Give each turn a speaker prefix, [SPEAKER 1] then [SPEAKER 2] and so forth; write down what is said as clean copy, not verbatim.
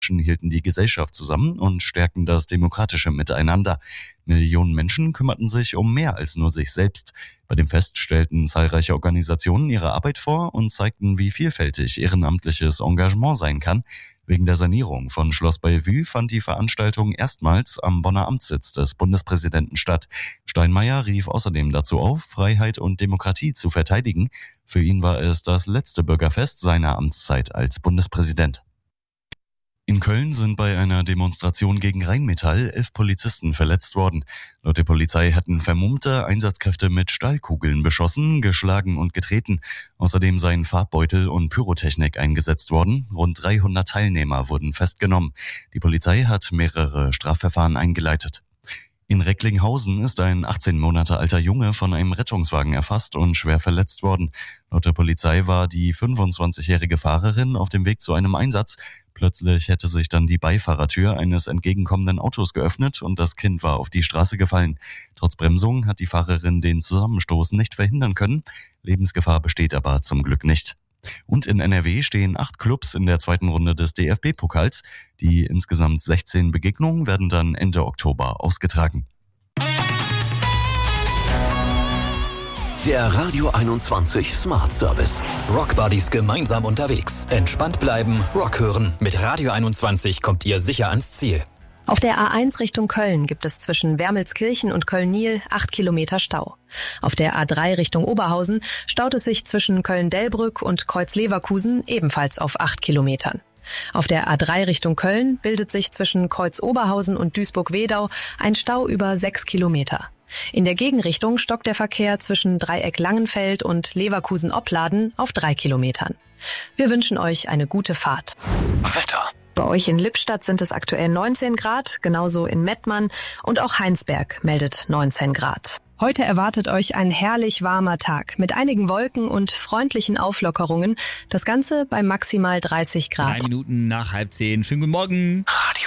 [SPEAKER 1] hielten die Gesellschaft zusammen und stärken das demokratische Miteinander. Millionen Menschen kümmerten sich um mehr als nur sich selbst. Bei dem Fest stellten zahlreiche Organisationen ihre Arbeit vor und zeigten, wie vielfältig ehrenamtliches Engagement sein kann. Wegen der Sanierung von Schloss Bellevue fand die Veranstaltung erstmals am Bonner Amtssitz des Bundespräsidenten statt. Steinmeier rief außerdem dazu auf, Freiheit und Demokratie zu verteidigen. Für ihn war es das letzte Bürgerfest seiner Amtszeit als Bundespräsident. In Köln sind bei einer Demonstration gegen Rheinmetall 11 Polizisten verletzt worden. Laut der Polizei hatten vermummte Einsatzkräfte mit Stahlkugeln beschossen, geschlagen und getreten. Außerdem seien Farbbeutel und Pyrotechnik eingesetzt worden. Rund 300 Teilnehmer wurden festgenommen. Die Polizei hat mehrere Strafverfahren eingeleitet. In Recklinghausen ist ein 18 Monate alter Junge von einem Rettungswagen erfasst und schwer verletzt worden. Laut der Polizei war die 25-jährige Fahrerin auf dem Weg zu einem Einsatz. Plötzlich hätte sich dann die Beifahrertür eines entgegenkommenden Autos geöffnet und das Kind war auf die Straße gefallen. Trotz Bremsung hat die Fahrerin den Zusammenstoß nicht verhindern können. Lebensgefahr besteht aber zum Glück nicht. Und in NRW stehen 8 Clubs in der zweiten Runde des DFB-Pokals. Die insgesamt 16 Begegnungen werden dann Ende Oktober ausgetragen.
[SPEAKER 2] Der Radio 21 Smart Service. Rock Buddies gemeinsam unterwegs. Entspannt bleiben, Rock hören. Mit Radio 21 kommt ihr sicher ans Ziel.
[SPEAKER 3] Auf der A1 Richtung Köln gibt es zwischen Wermelskirchen und Köln-Niel 8 Kilometer Stau. Auf der A3 Richtung Oberhausen staut es sich zwischen Köln-Delbrück und Kreuz-Leverkusen ebenfalls auf 8 Kilometern. Auf der A3 Richtung Köln bildet sich zwischen Kreuz-Oberhausen und Duisburg-Wedau ein Stau über 6 Kilometer. In der Gegenrichtung stockt der Verkehr zwischen Dreieck Langenfeld und Leverkusen-Opladen auf 3 Kilometern. Wir wünschen euch eine gute Fahrt.
[SPEAKER 2] Wetter.
[SPEAKER 3] Bei euch in Lippstadt sind es aktuell 19 Grad, genauso in Mettmann und auch Heinsberg meldet 19 Grad. Heute erwartet euch ein herrlich warmer Tag mit einigen Wolken und freundlichen Auflockerungen. Das Ganze bei maximal 30 Grad.
[SPEAKER 4] 3 Minuten nach 9:30. Schönen guten Morgen.
[SPEAKER 2] Radio